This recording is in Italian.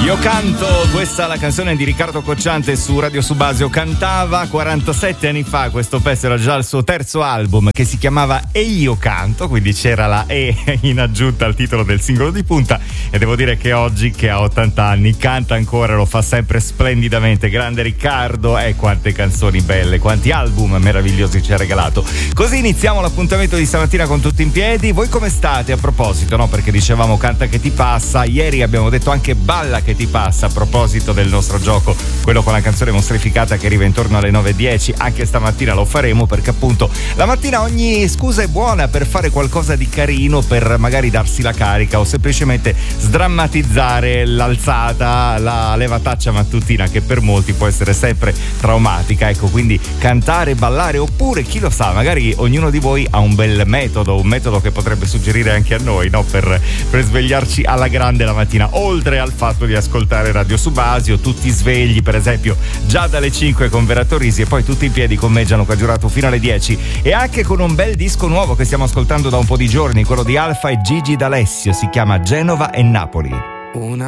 Io canto, questa è la canzone di Riccardo Cocciante su Radio Subasio. Cantava 47 anni fa, questo pezzo era già il suo terzo album che si chiamava E io canto, quindi c'era la E in aggiunta al titolo del singolo di punta, e devo dire che oggi, che ha 80 anni, canta ancora, lo fa sempre splendidamente. Grande Riccardo, quante canzoni belle, quanti album meravigliosi ci ha regalato. Così iniziamo l'appuntamento di stamattina con Tutti in Piedi. Voi come state? A proposito, no? Perché dicevamo canta che ti passa, ieri abbiamo detto anche balla che ti passa, a proposito del nostro gioco, quello con la canzone mostrificata che arriva intorno alle 9:10. Anche stamattina lo faremo, perché appunto la mattina ogni scusa è buona per fare qualcosa di carino, per magari darsi la carica o semplicemente sdrammatizzare l'alzata, la levataccia mattutina, che per molti può essere sempre traumatica. Ecco, quindi cantare, ballare, oppure chi lo sa, magari ognuno di voi ha un bel metodo, un metodo che potrebbe suggerire anche a noi, no? Per svegliarci alla grande la mattina, oltre al fatto di ascoltare Radio Subasio, tutti svegli per esempio già dalle 5 con Vera Torrisi, e poi Tutti in Piedi con me, Gianluca Giurato, fino alle 10, e anche con un bel disco nuovo che stiamo ascoltando da un po' di giorni, quello di Alfa e Gigi D'Alessio, si chiama Genova e Napoli. Una